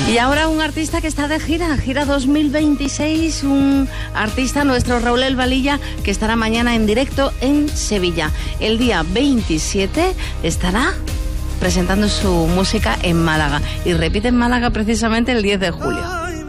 Y ahora un artista que está de gira 2026, un artista, nuestro Raúl El Valilla, que estará mañana en directo en Sevilla. El día 27 estará presentando su música en Málaga y repite en Málaga precisamente el 10 de julio.